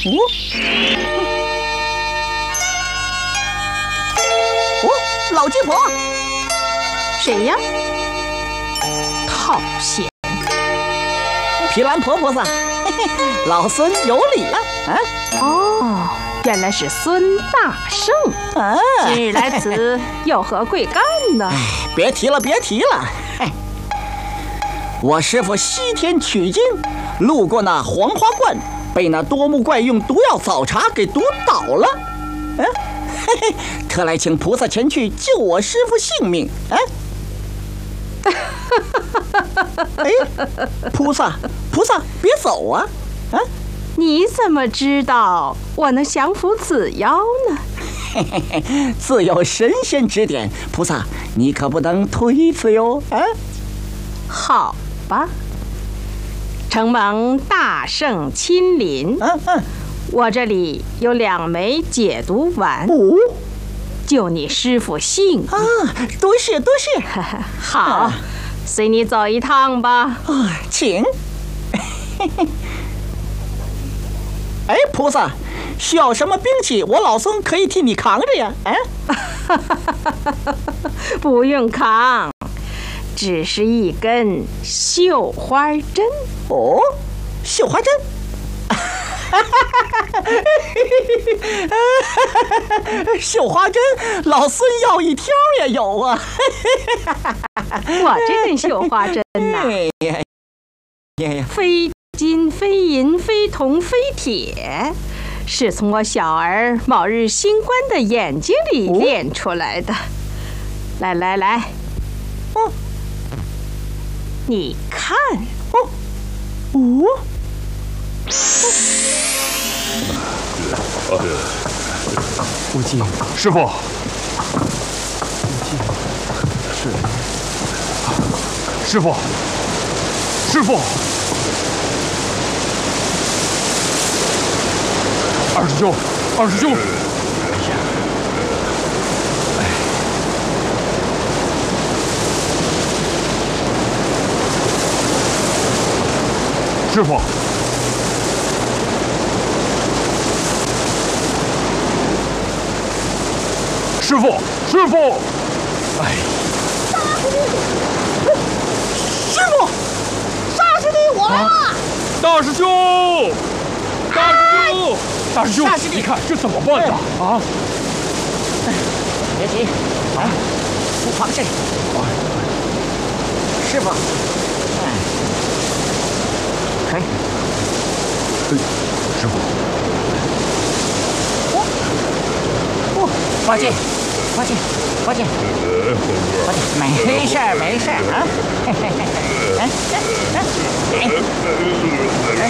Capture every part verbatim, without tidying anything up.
哦，老鸡婆， 谁呀？讨嫌！ 皮兰婆婆子，嘿嘿，老孙有礼了。啊， 哦，原来是孙大圣。 啊， 今日来此有何贵干呢？ 哎，别提了，别提了。哎，我师傅西天取经，路过那黄花观，被那多目怪用毒药早茶给毒倒了。嗯、啊，嘿嘿，特来请菩萨前去救我师傅性命。啊。哎，菩萨，菩萨，别走啊！啊， 你怎么知道我能降服此妖呢？ 嘿嘿嘿，自有神仙指点，菩萨，你可不能推辞哟！啊， 好吧，承蒙大圣亲临， 嗯嗯， 我这里有两枚解毒丸， 哦， 救你师傅性命啊！多谢多谢， 好。啊，随你走一趟吧。 啊，请。哎，菩萨，需要什么兵器？我老孙可以替你扛着呀。哎， 不用扛，只是一根绣花针。 哦，绣花针。绣花针，老孙要一条也有啊！ 我这根绣花针呐、啊，非金非银非铜非铁，是从我小儿卯日星官的眼睛里炼出来的。哦、来来来， 哦， 你看， 哦，哦。 无忌，师傅，无忌，是，师傅，师傅，二师兄，二师兄，师傅。师傅，师傅，哎， 师傅，沙师弟，我来了！ 大师兄，大师兄，大师兄，你看这怎么办呢？啊！ 别急，来，不妨事。师傅，哎，可以。 师傅， 哦，哦，八戒。八戒，八戒，八戒，没事儿，没事儿啊！嘿嘿嘿，哎哎哎，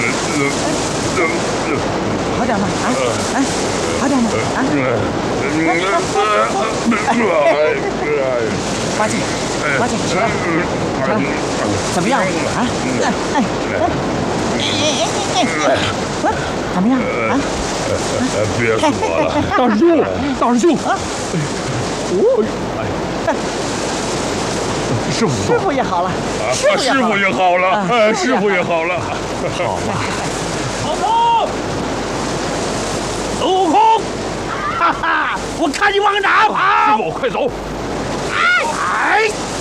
好点吗？啊啊，好点吗？啊！八戒，八戒，起来，起来，怎么样？啊？哎哎哎，怎么样？啊？ 别说了，大师兄，大师兄啊！哦，师傅， 师傅也好了， 师傅也好了，哎，师傅也好了，好吧。 悟空，孙悟空，哈哈，我看你往哪跑！ 师傅，快走！ 哎！